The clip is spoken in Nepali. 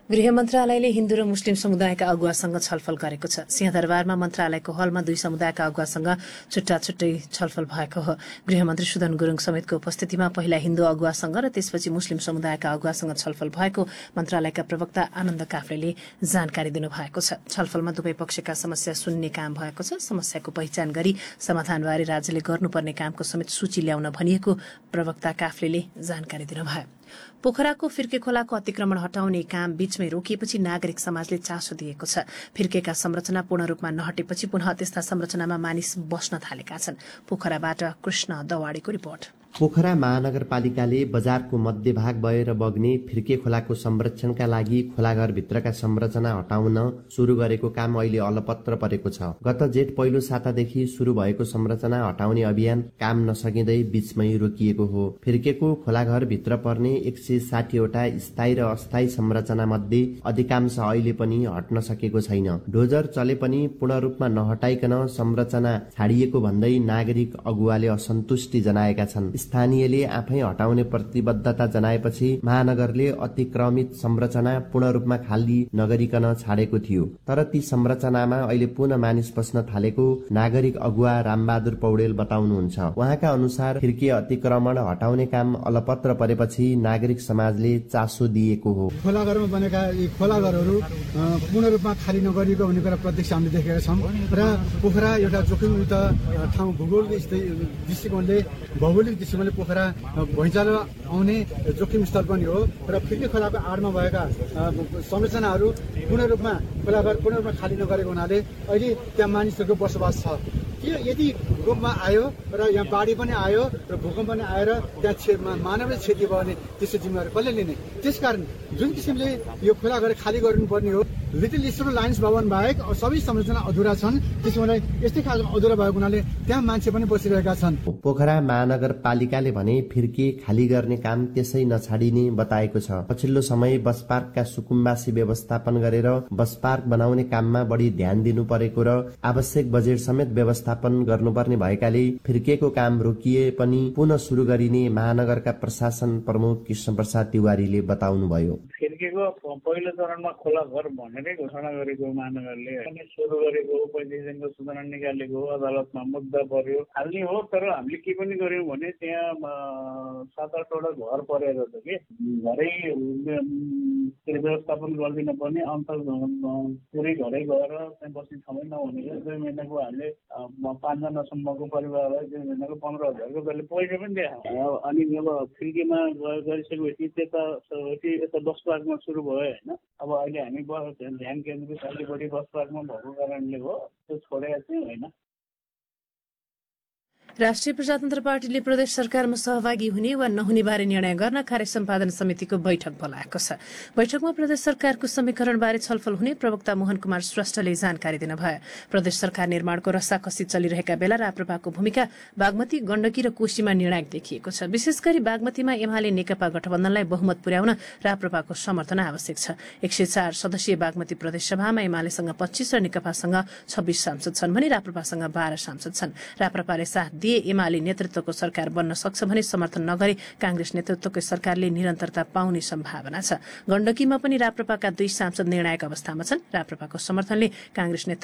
गृह मन्त्रालयले हिन्दू र मुस्लिम समुदायका अगुवासँग छलफल गरेको छ। सिंहदरबारमा मन्त्रालयको हलमा दुई समुदायका अगुवासँग छुट्टा छुट्टै छलफल भएको हो। गृहमन्त्री सुदन गुरुङ समेतको उपस्थितिमा पहिला हिन्दू अगुवासँग र त्यसपछि मुस्लिम समुदायका अगुवासँग छलफल भएको मन्त्रालयका प्रवक्ता आनन्द काफ्लेले जानकारी दिनुभएको छ। छलफलमा दुवै पक्षका समस्या सुन्ने काम भएको छ। समस्याको पहिचान गरी समाधानबारे राज्यले गर्नुपर्ने कामको समेत सूची ल्याउन भनिएको प्रवक्ता काफ्लेले जानकारी दिनुभयो। पोखराको फिर्के खोलाको अतिक्रमण हटाउने काम बीचमै रोकिएपछि नागरिक समाजले चासो दिएको छ। फिर्केका संरचना पूर्ण रूपमा नहटेपछि पुनः त्यस्ता संरचनामा मानिस बस्न थालेका छन्। पोखराबाट कृष्ण दवाडीको रिपोर्ट। पोखरा महानगरपालिकाले बजारको मध्यभाग भएर बग्ने फिर्के खोलाको संरक्षणका लागि खोलाघरभित्रका संरचना हटाउन शुरू गरेको काम अहिले अलपत्र परेको छ। गत जेठ पहिलो सातादेखि शुरू भएको संरचना हटाउने अभियान काम नसकिँदै बीचमै रोकिएको हो। फिर्केको खोलाघरभित्र पर्ने 160वटा स्थायी र अस्थायी संरचना मध्ये अधिकांश अहिले पनि हट्न सकेको छैन। डोजर चले पनि पूर्ण रूपमा नहटाइकन संरचना छाडिएको भन्दै नागरिक अगुवाले असन्तुष्टि जनाएका छन्। स्थानीयले आफै हटाउने प्रतिबद्धता जनाएपछि महानगरले अतिक्रमित संरचना पूर्ण रूपमा खाली नगरिकन छाडेको थियो। तर ती संरचनामा अहिले पुनः मानिस बस्न थालेको नागरिक अगुवा रामबहादुर पौडेल बताउनुहुन्छ। उहाँका अनुसार फिर्के अतिक्रमण हटाउने काम अलपत्र परेपछि नागरिक समाजले चासो दिएको हो। खोलाघरमा बनेका यी खोलाघरहरू पूर्ण रूपमा खाली नगरिएको भन्ने कुरा प्रत्यक्ष हामीले देखेका छौँ र पोखरा एउटा जोखिमयुक्त ठाउँ भूगोलिक दृष्टिकोणले भौगोलिक दृष्टिकोणले पोखरा भुइँचालो आउने जोखिम स्थल पनि हो र फिर्के खोलाको आडमा भएका संरचनाहरू पूर्ण रूपमा खोलाघर पूर्ण रूपमा खाली नगरेको हुनाले अहिले त्यहाँ मानिसहरूको बसोबास छ। यदि भूकम्प आयो र यहाँ बाढी पनि आयो र भूकम्प पनि आएर त्यहाँ मानवीय क्षति भयो भने त्यसको जिम्मेवारी कसले लिने? त्यसकारण जुन किसिमले यो खोलाघर खाली गर्नुपर्ने हो, लिटल इस्रो लाइन्स भवन बाहेक सबै संरचना अधुरा छन्। त्यसैले यस्तै खालको अधुरा भएको हुनाले त्यहाँ मान्छे पनि बसिरहेका छन्। पोखरा महानगरपालिकाले भने फिर्के खाली गर्ने काम त्यसै नछाडिने बताएको छ। पछिल्लो समय बस पार्कका सुकुम्बासी व्यवस्थापन गरेर बस पार्क बनाउने काममा बढी ध्यान दिनु परेको र आवश्यक बजेट समेत व्यवस्थापन गर्नुपर्ने भएकाले फिर्केको काम रोकिए पनि पुनः सुरु गरिने महानगरका प्रशासन प्रमुख कृष्ण प्रसाद तिवारीले बताउनुभयो। फिर्केको पहिलो चरणमा खोलाघर भनेरै घोषणा गरेको महानगरले सुरु गरेको, 35 दिनको सूचना निकालेको, अदालतमा मुद्दा पर्यो हाल्ने हो। तर हामीले के पनि गर्यौँ भने त्यहाँ 7-8वटा घर परेर छ कि घरै व्यवस्थापन गरिदिन पर्ने, अन्त पुरै घरै गएर त्यहाँ बस्ने ठाउँै नहुने 2 महिनाको हामीले 5 जनासम्मको परिवारलाई 2 महिनाको 15,000को जसले पैसा पनि दिए। अनि अब फिर्केमा गरिसकेपछि यता बस पार्कमा सुरु भयो होइन। अब अहिले हामी ध्यान केन्द्रित अलि बढी बस पार्कमा भएको कारणले हो त्यो छोडेको चाहिँ होइन। राष्ट्रिय प्रजातन्त्र पार्टीले प्रदेश सरकारमा सहभागी हुने वा नहुने बारे निर्णय गर्न कार्य सम्पादन समितिको बैठक बोलाएको छ। बैठकमा प्रदेश सरकारको समीकरणबारे छलफल हुने प्रवक्ता मोहन कुमार श्रेष्ठले जानकारी दिनुभयो। प्रदेश सरकार निर्माणको रसाकसी चलिरहेका बेला राप्रपाको भूमिका बागमती, गण्डकी र कोशीमा निर्णायक देखिएको छ। विशेष गरी बागमतीमा एमाले नेकपा गठबन्धनलाई बहुमत पुर्याउन राप्रपाको समर्थन आवश्यक छ। 104 सदस्यीय बागमती प्रदेशसभामा एमालेसँग 25 र नेकपासँग 26 सांसद छन् भने राप्रपासँग 12 सांसद छन्। राप्रपाले साथ दिए एमाले नेतृत्वको सरकार बन्न सक्छ भने समर्थन नगरे कांग्रेस नेतृत्वको सरकारले निरन्तरता पाउने सम्भावना छ। गण्डकीमा पनि राप्रपाका 2 सांसद निर्णायक अवस्थामा छन्। राप्रपाको समर्थनले कांग्रेस